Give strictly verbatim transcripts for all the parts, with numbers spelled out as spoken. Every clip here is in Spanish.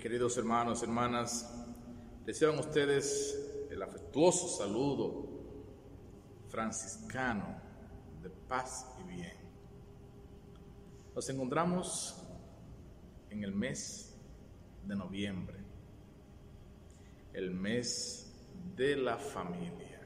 Queridos hermanos, hermanas, reciban ustedes el afectuoso saludo franciscano de paz y bien. Nos encontramos en el mes de noviembre, el mes de la familia.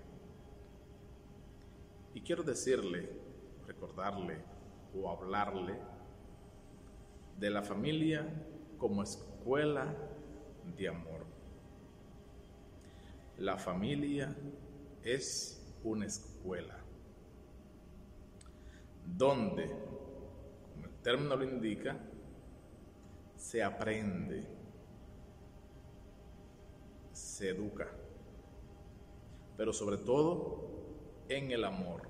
Y quiero decirle, recordarle o hablarle de la familia como escuela de amor. La familia es una escuela donde, como el término lo indica, se aprende, se educa, pero sobre todo en el amor.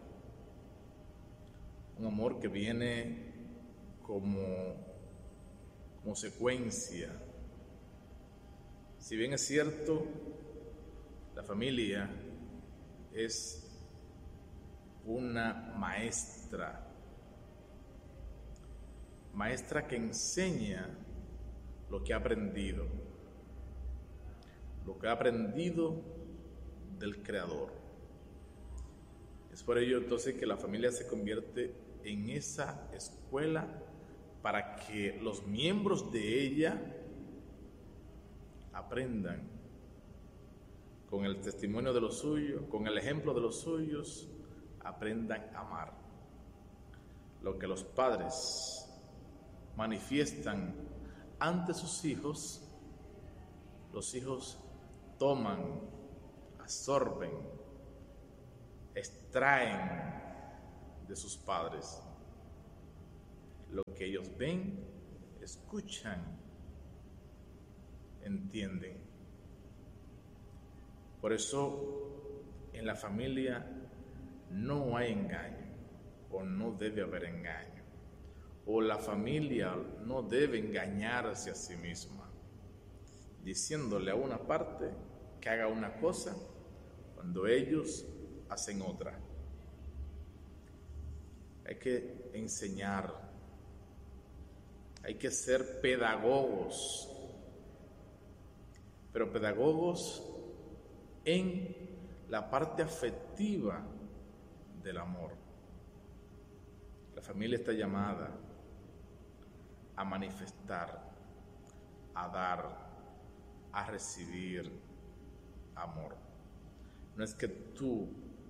Un amor que viene como consecuencia. Si bien es cierto, la familia es una maestra, maestra que enseña lo que ha aprendido, lo que ha aprendido del Creador. Es por ello entonces que la familia se convierte en esa escuela para que los miembros de ella aprendan con el testimonio de los suyos, con el ejemplo de los suyos, aprendan a amar. Lo que los padres manifiestan ante sus hijos, los hijos toman, absorben, extraen de sus padres. Lo que ellos ven, escuchan, entienden. Por eso en la familia no hay engaño, o no debe haber engaño, o la familia no debe engañarse a sí misma, diciéndole a una parte que haga una cosa cuando ellos hacen otra. Hay que enseñar. Hay que ser pedagogos, pero pedagogos en la parte afectiva del amor. La familia está llamada a manifestar, a dar, a recibir amor. No es que tú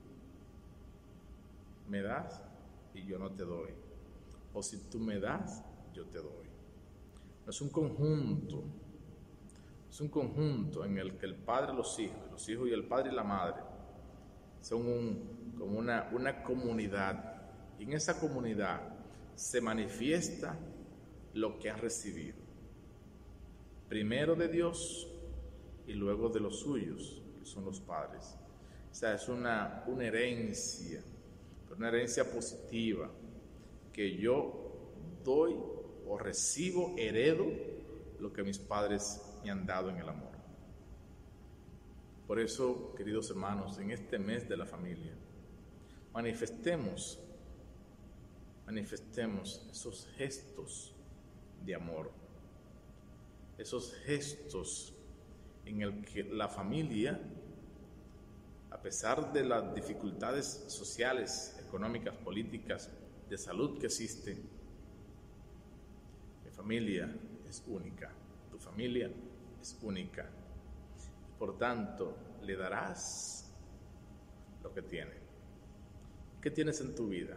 me das y yo no te doy, o si tú me das, yo te doy. No es un conjunto, es un conjunto en el que el padre y los hijos, los hijos y el padre y la madre son un, como una, una comunidad, y en esa comunidad se manifiesta lo que han recibido, primero de Dios y luego de los suyos, que son los padres. O sea, es una, una herencia, una herencia positiva, que yo doy o recibo, heredo lo que mis padres me han dado en el amor. Por eso, queridos hermanos, en este mes de la familia, manifestemos, manifestemos esos gestos de amor, esos gestos en el que la familia, a pesar de las dificultades sociales, económicas, políticas, de salud que existen, mi familia es única, tu familia es única. Por tanto, le darás lo que tiene. ¿Qué tienes en tu vida?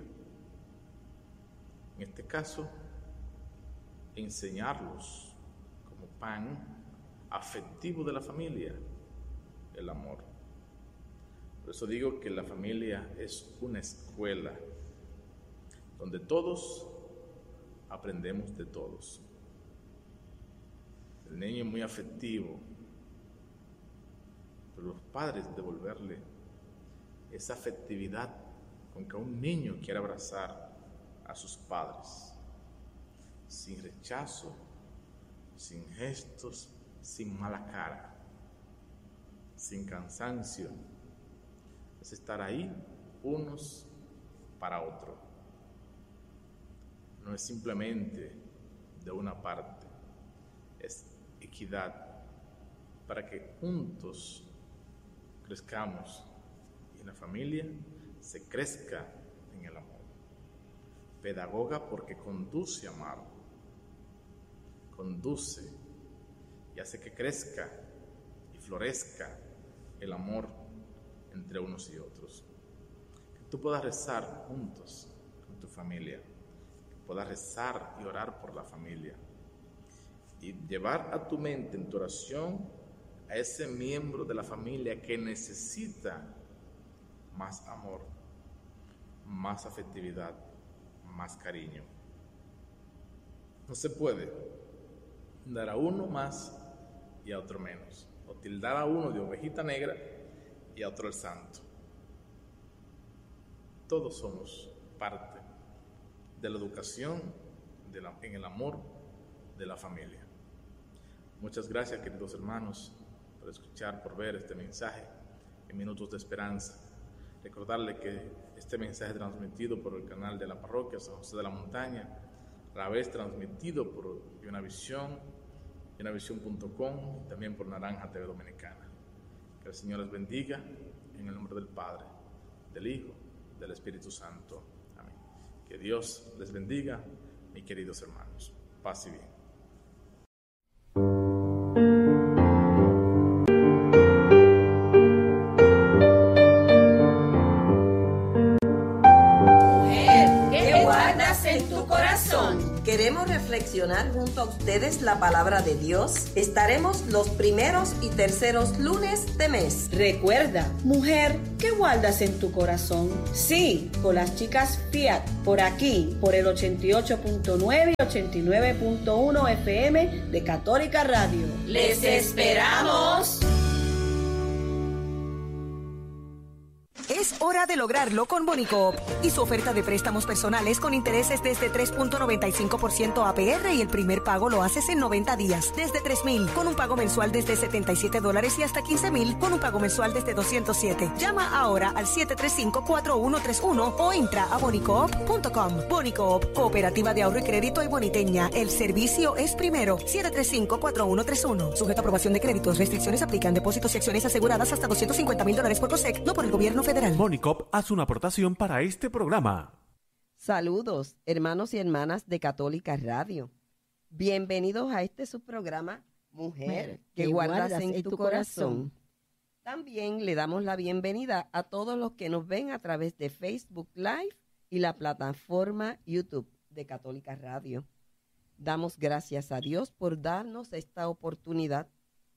En este caso, enseñarlos como pan afectivo de la familia, el amor. Por eso digo que la familia es una escuela donde todos aprendemos de todos. El niño es muy afectivo, pero los padres devolverle esa afectividad con que un niño quiera abrazar a sus padres, sin rechazo, sin gestos, sin mala cara, sin cansancio. Es estar ahí unos para otros. No es simplemente de una parte, es equidad, para que juntos crezcamos y en la familia se crezca en el amor. Pedagoga porque conduce a amar, conduce y hace que crezca y florezca el amor entre unos y otros. Que tú puedas rezar juntos con tu familia, que puedas rezar y orar por la familia y llevar a tu mente en tu oración a ese miembro de la familia que necesita más amor, más afectividad, más cariño. No se puede dar a uno más y a otro menos, o tildar a uno de ovejita negra y a otro el santo. Todos somos parte de la educación de la, en el amor de la familia. Muchas gracias, queridos hermanos, por escuchar, por ver este mensaje en Minutos de Esperanza. Recordarle que este mensaje es transmitido por el canal de la parroquia San José de la Montaña, a la vez transmitido por Unavisión, unavisión punto com, y también por Naranja T V Dominicana. Que el Señor les bendiga en el nombre del Padre, del Hijo, del Espíritu Santo. Amén. Que Dios les bendiga, mis queridos hermanos. Paz y bien. Queremos reflexionar junto a ustedes la palabra de Dios. Estaremos los primeros y terceros lunes de mes. Recuerda, mujer, ¿qué guardas en tu corazón? Sí, con las chicas Fiat, por aquí, por el ochenta y ocho punto nueve y ochenta y nueve punto uno F M de Católica Radio. ¡Les esperamos! Es hora de lograrlo con Bonicoop y su oferta de préstamos personales con intereses desde tres punto noventa y cinco por ciento A P R y el primer pago lo haces en noventa días, desde tres mil, con un pago mensual desde setenta y siete dólares y hasta quince mil, con un pago mensual desde doscientos siete. Llama ahora al siete tres cinco, cuatro uno tres uno o entra a bonicoop punto com. Bonicoop, Cooperativa de Ahorro y Crédito y Boniteña. El servicio es primero. siete tres cinco, cuatro uno tres uno. Sujeto a aprobación de créditos. Restricciones aplican. Depósitos y acciones aseguradas hasta doscientos cincuenta mil dólares por COSEC, no por el gobierno federal. Bonicoop hace una aportación para este programa. Saludos, hermanos y hermanas de Católica Radio. Bienvenidos a este subprograma Mujer que, que guardas, guardas en, en tu corazón. corazón. También le damos la bienvenida a todos los que nos ven a través de Facebook Live y la plataforma YouTube de Católica Radio. Damos gracias a Dios por darnos esta oportunidad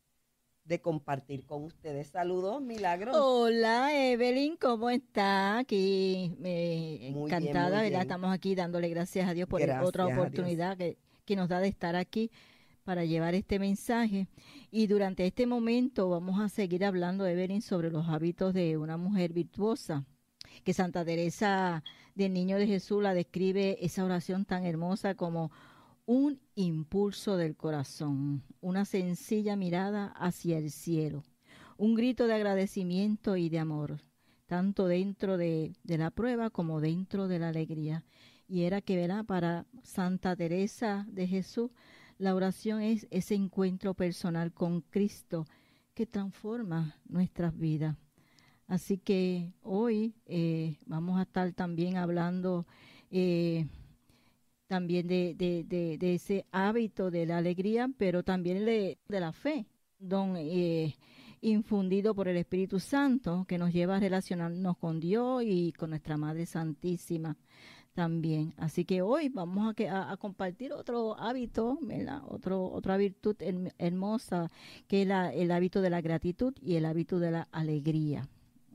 de compartir con ustedes. Saludos, Milagros. Hola, Evelyn, ¿cómo está? Aquí, eh, encantada, bien, ¿verdad? Bien. Estamos aquí dándole gracias a Dios por gracias otra oportunidad que, que nos da de estar aquí para llevar este mensaje. Y durante este momento vamos a seguir hablando, Evelyn, sobre los hábitos de una mujer virtuosa, que Santa Teresa del Niño de Jesús la describe esa oración tan hermosa como un impulso del corazón, una sencilla mirada hacia el cielo, un grito de agradecimiento y de amor, tanto dentro de, de la prueba como dentro de la alegría. Y era que, ¿verdad?, para Santa Teresa de Jesús, la oración es ese encuentro personal con Cristo que transforma nuestras vidas. Así que hoy eh, vamos a estar también hablando eh, también de, de, de, de ese hábito de la alegría, pero también de, de la fe, don eh, infundido por el Espíritu Santo, que nos lleva a relacionarnos con Dios y con nuestra Madre Santísima también. Así que hoy vamos a, a, a compartir otro hábito, ¿verdad? Otro, otra virtud hermosa, que es la, el hábito de la gratitud y el hábito de la alegría.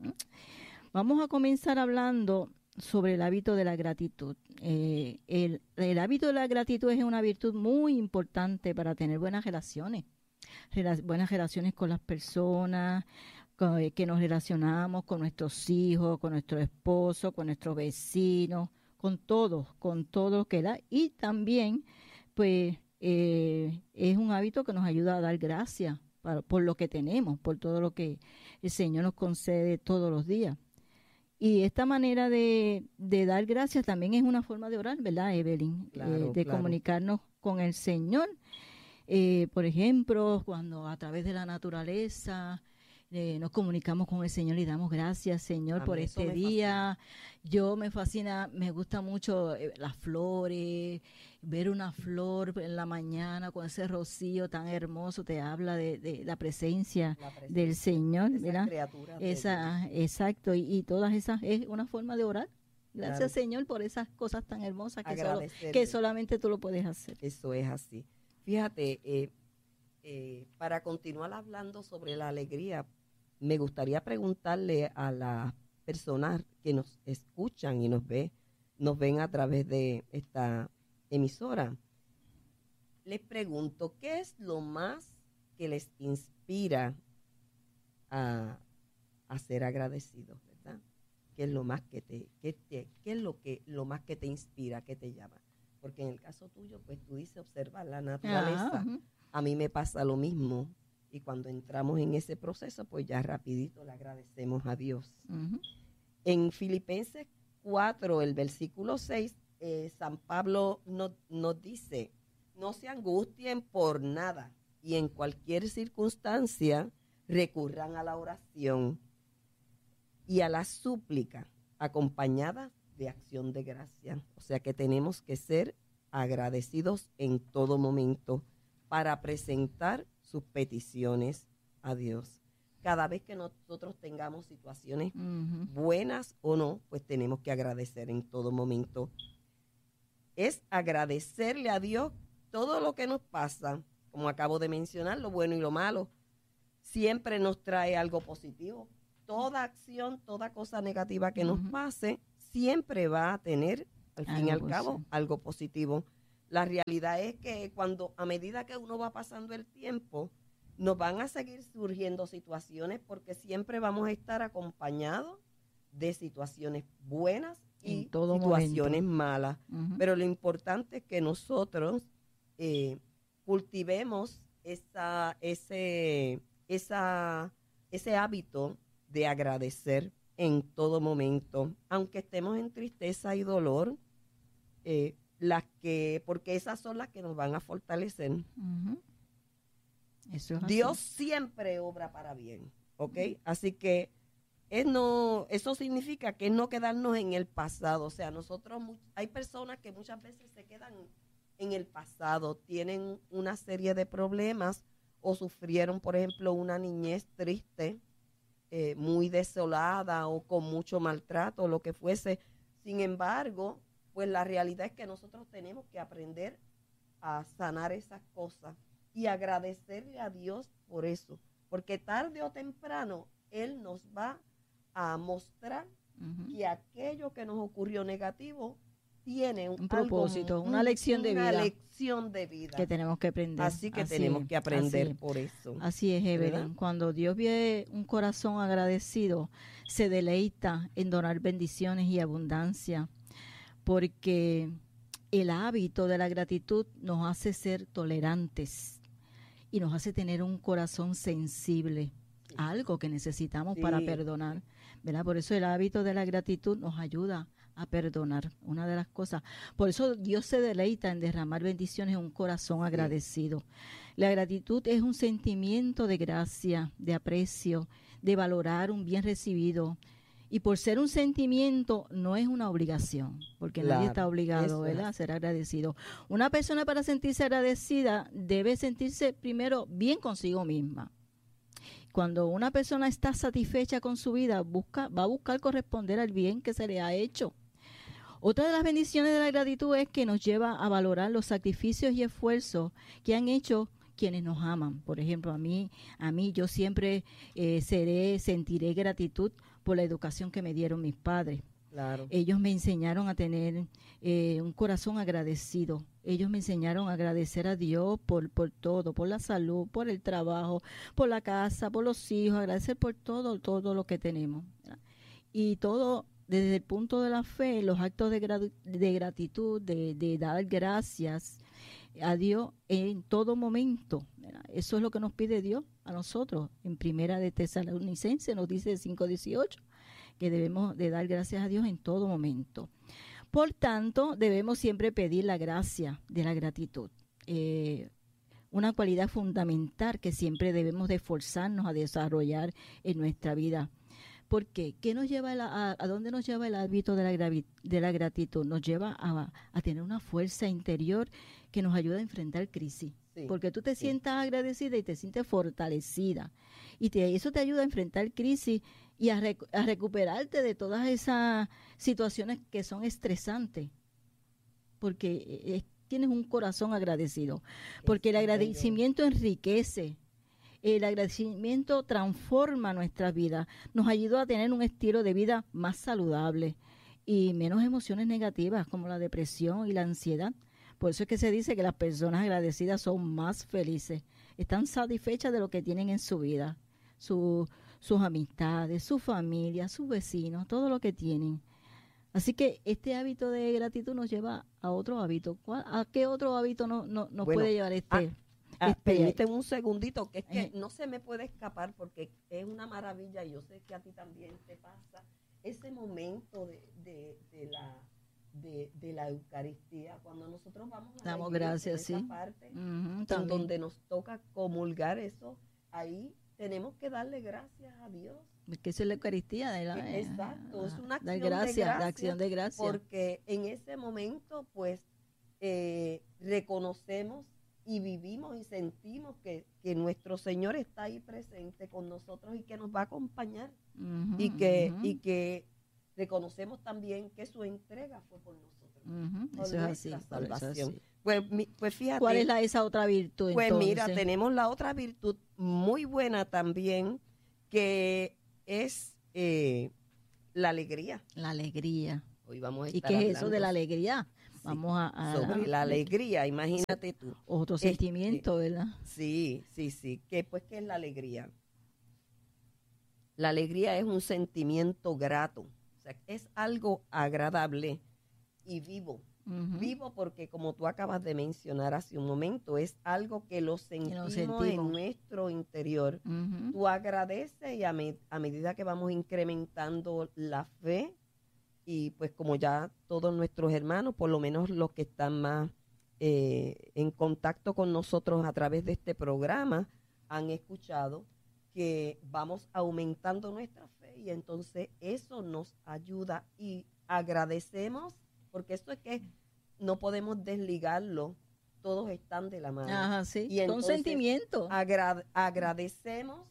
Vamos a comenzar hablando sobre el hábito de la gratitud. Eh, el, el hábito de la gratitud es una virtud muy importante para tener buenas relaciones, Rela- buenas relaciones con las personas con, eh, que nos relacionamos, con nuestros hijos, con nuestro esposo, con nuestros vecinos, con todos, con todo lo que da. Y también, pues, eh, es un hábito que nos ayuda a dar gracias para, por lo que tenemos, por todo lo que el Señor nos concede todos los días. Y esta manera de, de dar gracias también es una forma de orar, ¿verdad, Evelyn? Claro, eh, de claro. comunicarnos con el Señor. Eh, por ejemplo, cuando a través de la naturaleza eh, nos comunicamos con el Señor y damos gracias, Señor, A por mí eso este me día. Yo me fascina, me gusta mucho eh, las flores, ver una flor en la mañana con ese rocío tan hermoso, te habla de, de la, presencia La presencia del Señor, de esas ¿verdad? criaturas de Esa, exacto, y, y todas esas, es una forma de orar. Gracias, Claro. Señor, por esas cosas tan hermosas que, solo, Agradecerle. que solamente tú lo puedes hacer. Eso es así. Fíjate, eh, eh, para continuar hablando sobre la alegría, me gustaría preguntarle a las personas que nos escuchan y nos ve, nos ven a través de esta emisora. Les pregunto, ¿qué es lo más que les inspira a, a ser agradecidos, verdad? ¿Qué es lo más que te, que te, qué es lo que, lo más que te inspira, que te llama? Porque en el caso tuyo, pues tú dices observar la naturaleza. Ah, uh-huh. A mí me pasa lo mismo. Y cuando entramos en ese proceso, pues ya rapidito le agradecemos a Dios. Uh-huh. En Filipenses cuatro, el versículo seis, eh, San Pablo no, nos dice, no se angustien por nada y en cualquier circunstancia recurran a la oración y a la súplica acompañada de acción de gracia. O sea que tenemos que ser agradecidos en todo momento para presentar sus peticiones a Dios. Cada vez que nosotros tengamos situaciones uh-huh. buenas o no, pues tenemos que agradecer en todo momento. Es agradecerle a Dios todo lo que nos pasa, como acabo de mencionar, lo bueno y lo malo. Siempre nos trae algo positivo. Toda acción, toda cosa negativa que uh-huh. nos pase, siempre va a tener, al fin y al cabo, algo positivo. La realidad es que cuando, a medida que uno va pasando el tiempo, nos van a seguir surgiendo situaciones porque siempre vamos a estar acompañados de situaciones buenas y situaciones momento. malas. Uh-huh. Pero lo importante es que nosotros eh, cultivemos esa, ese, esa, ese hábito de agradecer en todo momento, aunque estemos en tristeza y dolor, eh, las que, porque esas son las que nos van a fortalecer. Uh-huh. Eso es Dios así. siempre obra para bien, ¿ok? Uh-huh. Así que es no, eso significa que es no quedarnos en el pasado. O sea, nosotros, hay personas que muchas veces se quedan en el pasado, tienen una serie de problemas o sufrieron, por ejemplo, una niñez triste, eh, muy desolada o con mucho maltrato, o lo que fuese. Sin embargo, pues la realidad es que nosotros tenemos que aprender a sanar esas cosas y agradecerle a Dios por eso, porque tarde o temprano Él nos va a mostrar uh-huh. que aquello que nos ocurrió negativo tiene un, un propósito, algo, una un, lección de una vida. lección de vida. Que tenemos que aprender. Así que así tenemos es, que aprender así por eso. Así es, Evelyn. Cuando Dios ve un corazón agradecido, se deleita en donar bendiciones y abundancia, porque el hábito de la gratitud nos hace ser tolerantes y nos hace tener un corazón sensible, sí. algo que necesitamos sí. para perdonar, ¿verdad? Por eso el hábito de la gratitud nos ayuda a perdonar, una de las cosas. Por eso Dios se deleita en derramar bendiciones en un corazón sí. agradecido. La gratitud es un sentimiento de gracia, de aprecio, de valorar un bien recibido. Y por ser un sentimiento, no es una obligación, porque claro, nadie está obligado, ¿verdad?, a ser agradecido. Una persona, para sentirse agradecida, debe sentirse primero bien consigo misma. Cuando una persona está satisfecha con su vida, busca, va a buscar corresponder al bien que se le ha hecho. Otra de las bendiciones de la gratitud es que nos lleva a valorar los sacrificios y esfuerzos que han hecho quienes nos aman. Por ejemplo, a mí, a mí yo siempre eh, seré, sentiré gratitud por la educación que me dieron mis padres. Claro. Ellos me enseñaron a tener eh, un corazón agradecido. Ellos me enseñaron a agradecer a Dios por, por todo, por la salud, por el trabajo, por la casa, por los hijos, agradecer por todo, todo lo que tenemos, ¿verdad? Y todo desde el punto de la fe, los actos de, gra- de gratitud, de, de dar gracias a Dios en todo momento, ¿verdad? Eso es lo que nos pide Dios a nosotros. En Primera de Tesalonicenses nos dice cinco dieciocho que debemos de dar gracias a Dios en todo momento. Por tanto, debemos siempre pedir la gracia de la gratitud. Eh, una cualidad fundamental que siempre debemos de esforzarnos a desarrollar en nuestra vida. ¿Por qué? ¿Qué nos lleva a, a dónde nos lleva el hábito de la, gravi, de la gratitud? Nos lleva a, a tener una fuerza interior que nos ayuda a enfrentar crisis. Sí, porque tú te sí. sientas agradecida y te sientes fortalecida. Y te, eso te ayuda a enfrentar crisis y a, rec, a recuperarte de todas esas situaciones que son estresantes. Porque eh, tienes un corazón agradecido. Porque el agradecimiento enriquece. El agradecimiento transforma nuestra vida, nos ayuda a tener un estilo de vida más saludable y menos emociones negativas como la depresión y la ansiedad. Por eso es que se dice que las personas agradecidas son más felices, están satisfechas de lo que tienen en su vida, su, sus amistades, su familia, sus vecinos, todo lo que tienen. Así que este hábito de gratitud nos lleva a otro hábito. ¿A qué otro hábito no, no, nos bueno, puede llevar este? Ah. Ah, permíteme un segundito, que es que no se me puede escapar porque es una maravilla y yo sé que a ti también te pasa ese momento de, de, de, la, de, de la Eucaristía, cuando nosotros vamos a Damos la gracias, esa sí. parte Uh-huh, en donde nos toca comulgar eso, ahí tenemos que darle gracias a Dios. Que eso es la Eucaristía. De la, eh, Exacto, es una acción, gracia, de gracia, la acción de gracia. Porque en ese momento pues eh, reconocemos y vivimos y sentimos que, que nuestro Señor está ahí presente con nosotros y que nos va a acompañar. Uh-huh, y, que, uh-huh. y que reconocemos también que su entrega fue por nosotros. Uh-huh, por eso es así, salvación. Eso es así. Pues, mi, pues fíjate. ¿Cuál es la, esa otra virtud? Pues entonces? Mira, tenemos la otra virtud muy buena también, que es eh, la alegría. La alegría. Hoy vamos a estar ¿Y qué hablando. es eso de la alegría? Vamos a, a sobre la alegría, imagínate tú. Otro sentimiento, este, ¿verdad? Sí, sí, sí. ¿Qué, pues, ¿qué es la alegría? La alegría es un sentimiento grato. O sea, es algo agradable y vivo. Uh-huh. Vivo porque, como tú acabas de mencionar hace un momento, es algo que lo sentimos, sentimos. en nuestro interior. Uh-huh. Tú agradeces y a, me, a medida que vamos incrementando la fe, y pues como ya todos nuestros hermanos, por lo menos los que están más eh, en contacto con nosotros a través de este programa, han escuchado que vamos aumentando nuestra fe y entonces eso nos ayuda y agradecemos, porque esto es que no podemos desligarlo, todos están de la mano. Ajá, sí, y con sentimiento. Agra- agradecemos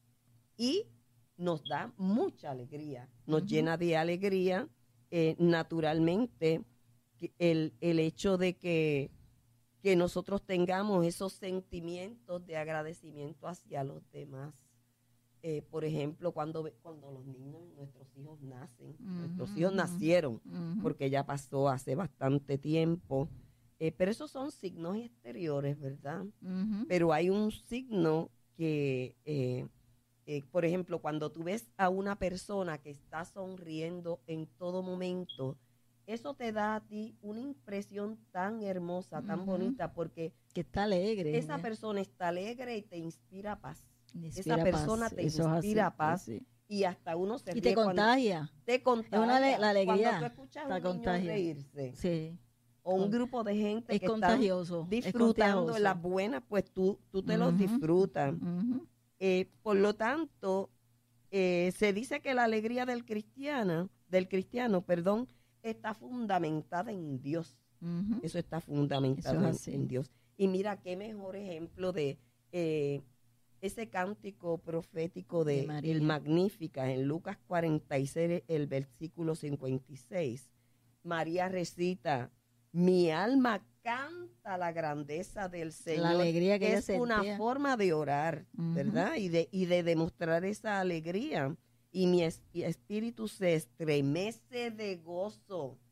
y nos da mucha alegría, nos uh-huh. llena de alegría. Eh, naturalmente, el, el hecho de que, que nosotros tengamos esos sentimientos de agradecimiento hacia los demás. Eh, por ejemplo, cuando, cuando los niños, nuestros hijos nacen, uh-huh, nuestros hijos uh-huh. nacieron, uh-huh. porque ya pasó hace bastante tiempo, eh, pero esos son signos exteriores, ¿verdad? Uh-huh. Pero hay un signo que... Eh, Eh, por ejemplo, cuando tú ves a una persona que está sonriendo en todo momento, eso te da a ti una impresión tan hermosa, tan uh-huh. bonita, porque que está alegre. Esa ¿eh? persona está alegre y te inspira paz. Inspira esa persona paz. te eso inspira así, paz sí. y hasta uno se y te contagia. Te contagia. Es una ale- la alegría. Cuando tú escuchas a un contagia. niño reírse. Sí. O un grupo de gente es que contagioso. está disfrutando es de las buenas, pues tú, tú te uh-huh. los disfrutas. Uh-huh. Eh, por lo tanto, eh, se dice que la alegría del cristiano, del cristiano, perdón, está fundamentada en Dios. Uh-huh. Eso está fundamentado Eso en, en Dios. Y mira qué mejor ejemplo de eh, ese cántico profético de, de el Magnífica en Lucas cuarenta y seis, el versículo cincuenta y seis. María recita: mi alma canta la grandeza del Señor. La alegría que es una sentía. Forma de orar, uh-huh. ¿verdad? Y de, y de demostrar esa alegría. Y mi es, y espíritu se estremece de gozo uh-huh.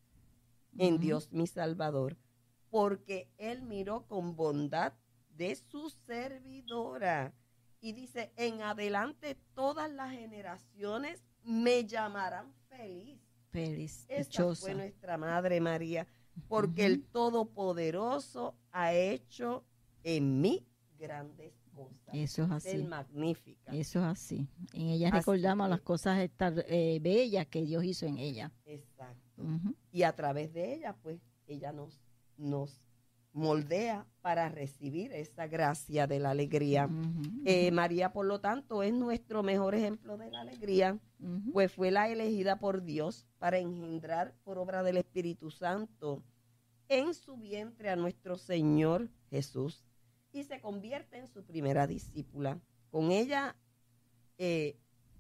en Dios mi Salvador, porque Él miró con bondad de su servidora. Y dice: en adelante todas las generaciones me llamarán feliz. Feliz, Esa dichosa. Fue nuestra Madre María, porque uh-huh. el Todopoderoso ha hecho en mí grandes cosas. Eso es así. El Magnífica. Eso es así. En ella así recordamos que, las cosas estar, eh, bellas que Dios hizo en ella. Exacto. Uh-huh. Y a través de ella, pues, ella nos, nos moldea para recibir esa gracia de la alegría. Uh-huh. Eh, María, por lo tanto, es nuestro mejor ejemplo de la alegría, Uh-huh. pues fue la elegida por Dios para engendrar por obra del Espíritu Santo en su vientre a nuestro Señor Jesús y se convierte en su primera discípula. Con ella eh,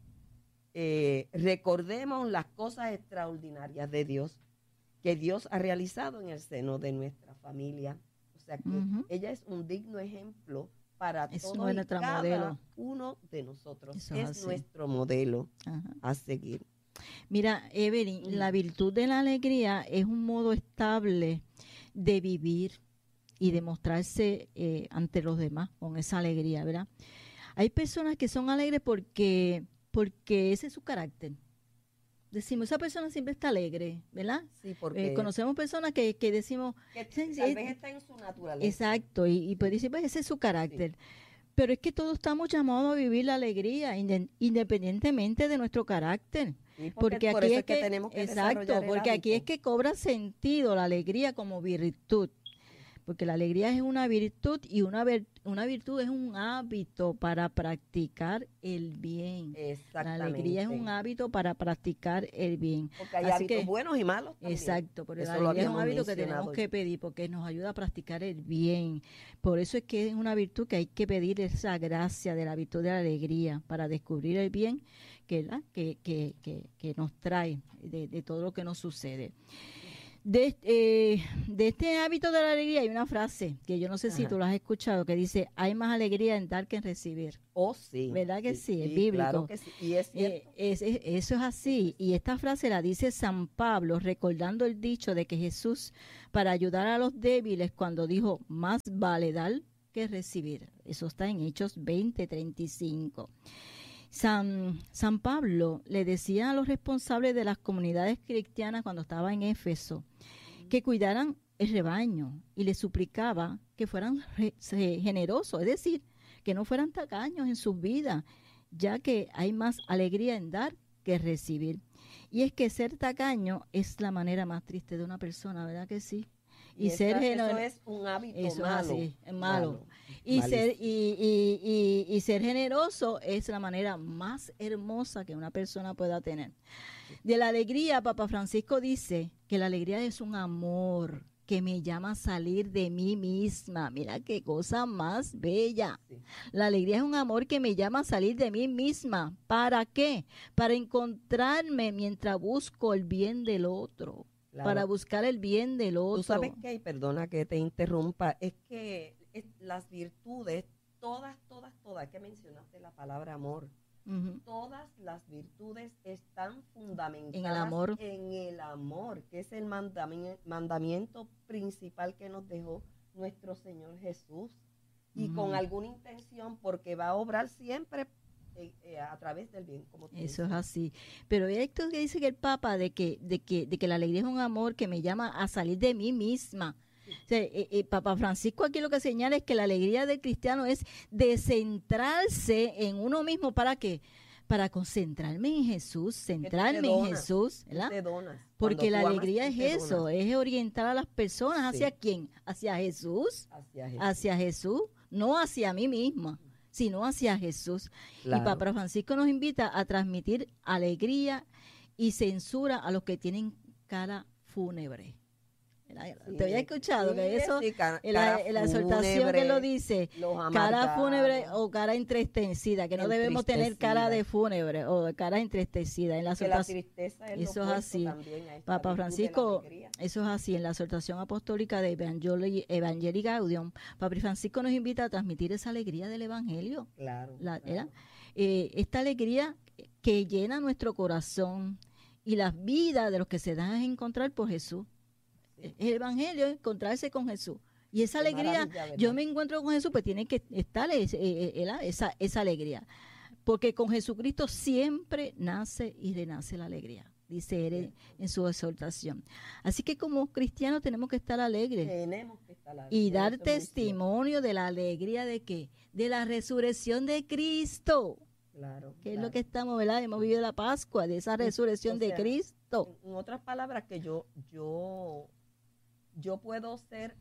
eh, recordemos las cosas extraordinarias de Dios que Dios ha realizado en el seno de nuestra familia. O sea que Uh-huh. ella es un digno ejemplo para Es todos y nuestra cada modelo. uno de nosotros. Eso es es así. nuestro modelo Ajá. a seguir. Mira, Evelyn, Mm. la virtud de la alegría es un modo estable de vivir y de mostrarse eh, ante los demás con esa alegría, ¿verdad? Hay personas que son alegres porque, porque ese es su carácter. Decimos, esa persona siempre está alegre, ¿verdad? Sí, porque Eh, conocemos personas que, que decimos, que sí, sí, tal es- vez está en su naturaleza. exacto, y, y pues dice, pues ese es su carácter. Pero es que todos estamos llamados a vivir la alegría, inde- independientemente de nuestro carácter. Sí, Porque por aquí eso es que, tenemos que exacto, desarrollar el porque aquí es hábito. que cobra sentido la alegría como virtud. Porque la alegría es una virtud y una, ver- una virtud es un hábito para practicar el bien. La Exactamente. alegría es un hábito para practicar el bien. Porque hay Así hábitos que- buenos y malos también. Exacto, pero Eso la lo alegría es un habíamos hábito que mencionado tenemos ya. que pedir porque nos ayuda a practicar el bien. Por eso es que es una virtud que hay que pedir esa gracia de la virtud de la alegría para descubrir el bien que, ¿verdad? que, que, que, que nos trae de, de todo lo que nos sucede. De, eh, de este hábito de la alegría hay una frase que yo no sé si Ajá. tú la has escuchado que dice, hay más alegría en dar que en recibir. Oh, sí. ¿Verdad que sí? Es bíblico. Claro que sí. Y es Eh, cierto. es- es- eso es así. Y esta frase la dice San Pablo, recordando el dicho de que Jesús, para ayudar a los débiles, cuando dijo, más vale dar que recibir. Eso está en Hechos veinte, treinta y cinco. San, San Pablo le decía a los responsables de las comunidades cristianas cuando estaba en Éfeso que cuidaran el rebaño y le suplicaba que fueran re- se- generosos, es decir, que no fueran tacaños en sus vidas, ya que hay más alegría en dar que recibir. Y es que ser tacaño es la manera más triste de una persona, ¿verdad que sí? Y, esa- ser eso generoso es un hábito eso es malo. así, es malo. y malísimo. ser y, y, y, y ser generoso es la manera más hermosa que una persona pueda tener. De la alegría, Papa Francisco dice que la alegría es un amor que me llama a salir de mí misma. Mira qué cosa más bella. Sí. La alegría es un amor que me llama a salir de mí misma. ¿Para qué? Para encontrarme mientras busco el bien del otro. Claro. Para buscar el bien del otro. Tú sabes que, y perdona que te interrumpa, es que es- las virtudes, todas, todas, todas, que mencionaste la palabra amor, Ujú. todas las virtudes están fundamentadas En el amor. en el amor, que es el mandami- mandamiento principal que nos dejó nuestro Señor Jesús. Y Mm. con alguna intención, porque va a obrar siempre eh, eh, a través del bien, como tú Eso dices. es así. Pero esto que dice que el Papa de que, de que, de que la alegría es un amor que me llama a salir de mí misma. O sea, eh, eh, Papa Francisco aquí lo que señala es que la alegría del cristiano es descentrarse en uno mismo. ¿Para qué? Para concentrarme en Jesús, Que tú te centrarme en donas, Jesús, tú ¿verdad? te donas. Porque Cuando la tú amas, alegría tú es te eso, donas es orientar a las personas Sí. hacia quién, hacia Jesús, hacia Jesús. hacia Jesús, no hacia mí misma, sino hacia Jesús. Claro. Y Papa Francisco nos invita a transmitir alegría y censura a los que tienen cara fúnebre. Sí, Te había escuchado sí, que eso, sí, cara- en la, cara en la exhortación que lo fúnebre, dice, los cara fúnebre amargados, o cara entristecida, que no debemos tener cara de entristecida. fúnebre o de cara entristecida. En la que la exhortación, tristeza es lo eso es opuesto así. también a esta Papa virtud de la Francisco, alegría. eso es así, en la exhortación apostólica de Evangelii Evangelii Gaudium, Papa Francisco nos invita a transmitir esa alegría del Evangelio. Claro, La- claro. ¿era? Eh, esta alegría que llena nuestro corazón y las vidas de los que se dan a encontrar por Jesús. Sí. El Evangelio es encontrarse con Jesús. Y esa Qué alegría, maravilla, ¿verdad? yo me encuentro con Jesús, pues tiene que estar ese- eh, eh, esa, esa alegría. Porque con Jesucristo siempre nace y renace la alegría, dice él en, en su exhortación. Así que como cristianos tenemos que estar alegres Tenemos que estar y alegres, dar eso es muy cierto. testimonio de la alegría de qué? De la resurrección de Cristo, Claro, que es claro. lo que estamos, ¿verdad? Hemos vivido la Pascua, de esa resurrección o de sea, Cristo. En, en otras palabras, que yo, yo, yo puedo ser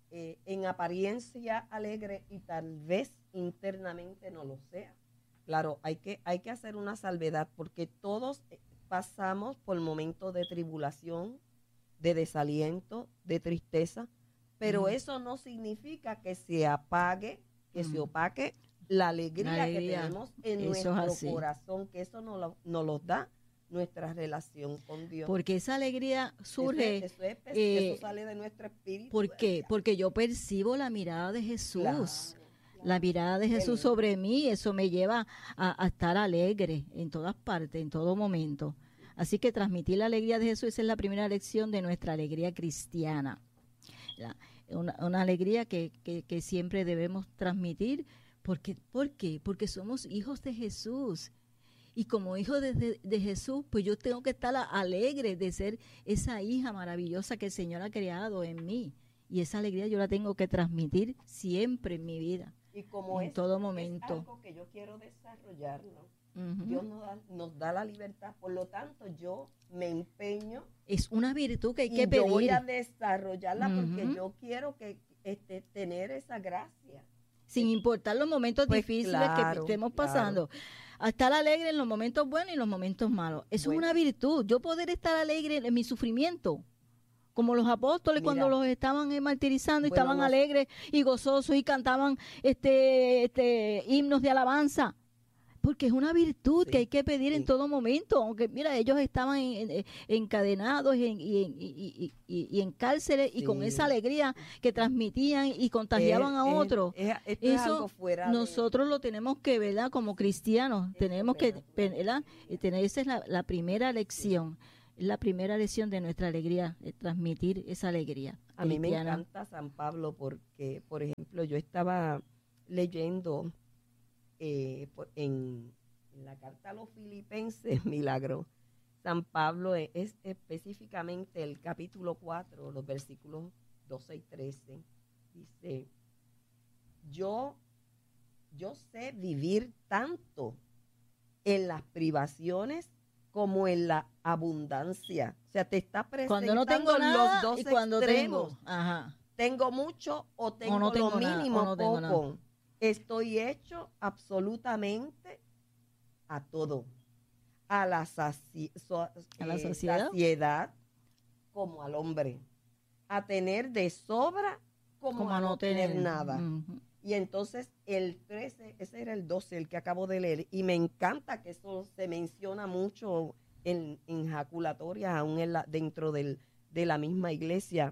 eh, en apariencia alegre y tal vez internamente no lo sea. Claro, hay que, hay que hacer una salvedad porque todos pasamos por momentos de tribulación, de desaliento, de tristeza, pero mm. eso no significa que se apague, que mm. se opaque la alegría, la alegría que tenemos en eso nuestro corazón, que eso nos lo, nos lo da nuestra relación con Dios. Porque esa alegría surge. Eso, eso, es, eh, eso sale de nuestro espíritu. ¿Por qué? Porque yo percibo la mirada de Jesús. Claro, claro. La mirada de Jesús sobre mí, eso me lleva a, a estar alegre en todas partes, en todo momento. Así que transmitir la alegría de Jesús, esa es la primera lección de nuestra alegría cristiana. La, una, una alegría que, que, que siempre debemos transmitir. Porque, ¿Por qué? Porque somos hijos de Jesús. Y como hijo de, de, de Jesús, pues yo tengo que estar alegre de ser esa hija maravillosa que el Señor ha creado en mí. Y esa alegría yo la tengo que transmitir siempre en mi vida. Y como en es, todo momento. Es algo que yo quiero desarrollarlo. Uh-huh. Dios nos da, nos da la libertad, por lo tanto yo me empeño. Es una virtud que hay que y pedir. Yo voy a desarrollarla uh-huh. porque yo quiero que este, tener esa gracia. Sin importar los momentos pues difíciles claro, que estemos pasando. Claro. A estar alegre en los momentos buenos y en los momentos malos. Eso bueno. es una virtud. Yo poder estar alegre en mi sufrimiento. Como los apóstoles Mira, cuando los estaban eh, martirizando y bueno, estaban no. alegres y gozosos y cantaban este, este himnos de alabanza. Porque es una virtud sí, que hay que pedir sí. en todo momento. Aunque, mira, ellos estaban en, en, encadenados y en, y, y, y, y en cárceles sí. y con esa alegría que transmitían y contagiaban eh, a otros. Eh, eh, Eso es nosotros de... lo tenemos que, ¿verdad? Como cristianos, es tenemos que, ¿verdad? Tener, esa es la, la primera lección. Es la primera lección de nuestra alegría, de transmitir esa alegría. A cristiana. Mí me encanta San Pablo porque, por ejemplo, yo estaba leyendo... Eh, en, en la carta a los Filipenses, milagro, San Pablo es, es específicamente el capítulo cuatro, los versículos doce y trece, dice, yo, yo sé vivir tanto en las privaciones como en la abundancia. O sea, te está presentando cuando no tengo nada los dos y cuando extremos. Tengo, ajá. tengo mucho o tengo, o no tengo lo mínimo nada, o no tengo poco. Nada. Estoy hecho absolutamente a todo, a la, saci so, ¿A la eh, saciedad? saciedad como al hombre, a tener de sobra como, como a no tener, tener nada. Uh-huh. Y entonces el trece, ese era el doce, el que acabo de leer, y me encanta que eso se menciona mucho en, en jaculatorias, aún en la, dentro del, de la misma iglesia.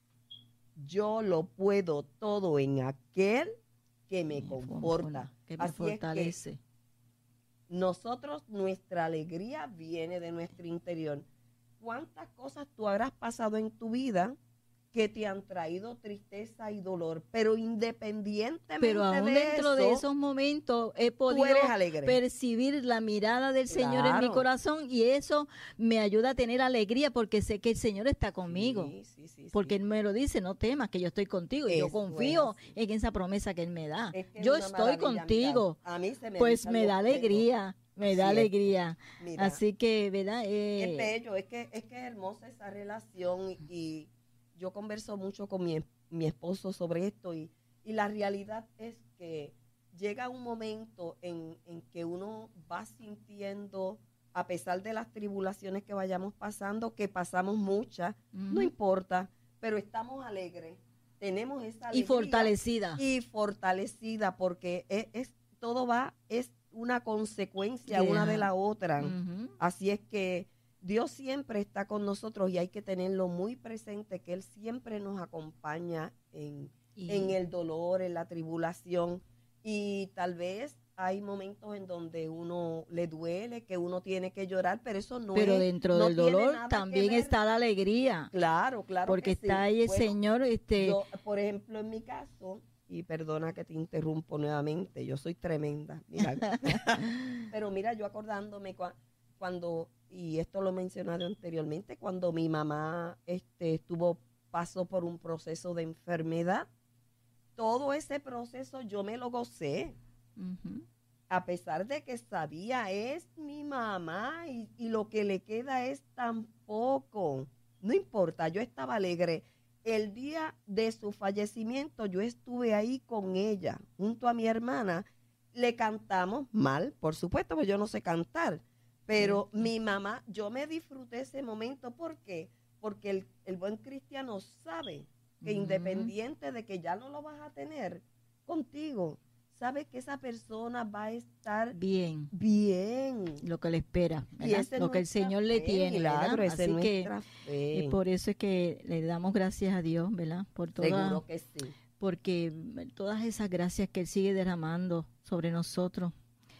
Yo lo puedo todo en aquel que me conforta, que me Así fortalece. Es que nosotros, nuestra alegría viene de nuestro interior. ¿Cuántas cosas tú habrás pasado en tu vida que te han traído tristeza y dolor? Pero independientemente Pero aún de dentro eso, de esos momentos he podido percibir la mirada del claro. Señor en mi corazón y eso me ayuda a tener alegría porque sé que el Señor está conmigo. Sí, sí, sí, porque sí. Él me lo dice, no temas que yo estoy contigo. Y yo confío en esa promesa que Él me da. Es que yo estoy contigo. Mira, a mí se me pues me da alegría. Me da Así alegría. Mira, Así que, ¿verdad? Eh, es bello, es que, es que es hermosa esa relación y, y yo converso mucho con mi, mi esposo sobre esto y, y la realidad es que llega un momento en, en que uno va sintiendo, a pesar de las tribulaciones que vayamos pasando, que pasamos muchas, uh-huh. no importa, pero estamos alegres, tenemos esa alegría. Y fortalecida. Y fortalecida porque es, es todo va, es una consecuencia yeah. una de la otra. Uh-huh. Así es que Dios siempre está con nosotros y hay que tenerlo muy presente, que Él siempre nos acompaña en, y... en el dolor, en la tribulación. Y tal vez hay momentos en donde uno le duele, que uno tiene que llorar, pero eso no pero es... Pero dentro no del dolor también está la alegría. Claro, claro. Porque que está sí. ahí el bueno, Señor. Este... Yo, por ejemplo, en mi caso... Y perdona que te interrumpo nuevamente, yo soy tremenda. Mira. Pero mira, yo acordándome cu- cuando, y esto lo he mencionado anteriormente, cuando mi mamá este, estuvo, pasó por un proceso de enfermedad, todo ese proceso yo me lo gocé. Uh-huh. A pesar de que sabía, es mi mamá y, y lo que le queda es tan poco. No importa, yo estaba alegre. el día de su fallecimiento yo estuve ahí con ella, junto a mi hermana. Le cantamos mal, por supuesto, porque yo no sé cantar. Pero sí. Mi mamá, yo me disfruté ese momento. ¿Por qué? Porque el, el buen cristiano sabe que uh-huh. independiente de que ya no lo vas a tener contigo, sabe que esa persona va a estar bien. Bien. Lo que le espera, lo que el Señor fe, le tiene, milagro, ¿verdad? Así que fe. Eh, por eso es que le damos gracias a Dios, ¿verdad? Por toda, Seguro que sí. Porque todas esas gracias que Él sigue derramando sobre nosotros.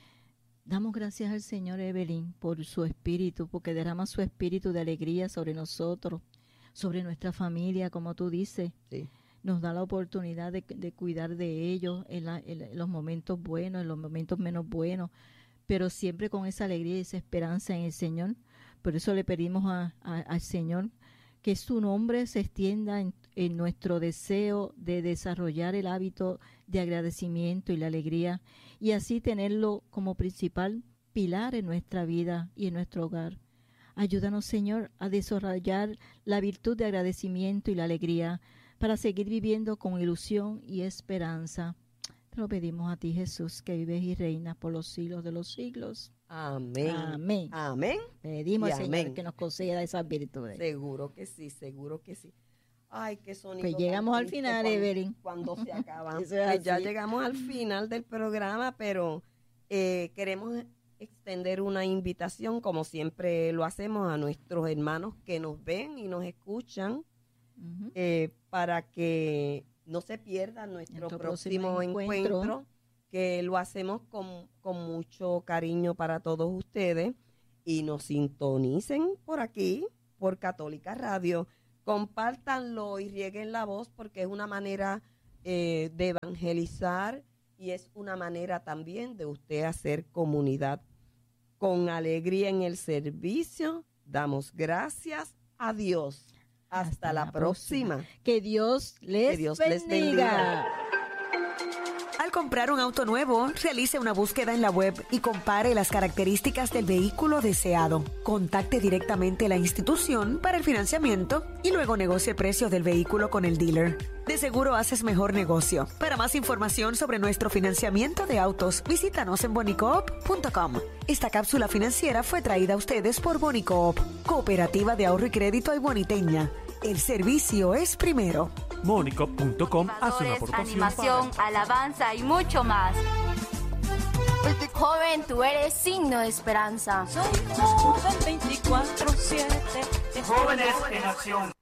Damos gracias al Señor, Evelyn, por su espíritu, porque derrama su espíritu de alegría sobre nosotros, sobre nuestra familia, como tú dices. Sí. Nos da la oportunidad de, de cuidar de ellos en, la, en los momentos buenos, en los momentos menos buenos, pero siempre con esa alegría y esa esperanza en el Señor. Por eso le pedimos a, a, al Señor que su nombre se extienda en, en nuestro deseo de desarrollar el hábito de agradecimiento y la alegría, y así tenerlo como principal pilar en nuestra vida y en nuestro hogar. Ayúdanos, Señor, a desarrollar la virtud de agradecimiento y la alegría para seguir viviendo con ilusión y esperanza. Te lo pedimos a ti, Jesús, que vives y reinas por los siglos de los siglos. Amén. Amén. Amén. Pedimos, y Señor, amén. que nos conceda esas virtudes. Seguro que sí, seguro que sí. Ay, qué sonido. Pues llegamos al final, cuando, Evelyn. Cuando se acaba. Pues ya llegamos al final del programa, pero eh, queremos extender una invitación, como siempre lo hacemos, a nuestros hermanos que nos ven y nos escuchan, uh-huh. eh, para que no se pierda nuestro, nuestro próximo, próximo encuentro. encuentro, que lo hacemos con, con mucho cariño para todos ustedes, y nos sintonicen por aquí, por Católica Radio. Compártanlo y rieguen la voz, porque es una manera eh, de evangelizar y es una manera también de usted hacer comunidad. Con alegría en el servicio, damos gracias a Dios. Hasta, Hasta la, la próxima. próxima. Que Dios les, que Dios bendiga. les bendiga. Al comprar un auto nuevo, realice una búsqueda en la web y compare las características del vehículo deseado. Contacte directamente a la institución para el financiamiento y luego negocie el precio del vehículo con el dealer. De seguro haces mejor negocio. Para más información sobre nuestro financiamiento de autos, visítanos en bonicoop punto com. Esta cápsula financiera fue traída a ustedes por Bonicoop, Cooperativa de Ahorro y Crédito Aybuaniteña. El servicio es primero. Bonicoop punto com hace una aportación. Animación, para... alabanza y mucho más. Joven, tú eres signo de esperanza. Soy joven veinticuatro siete. Jóvenes en acción.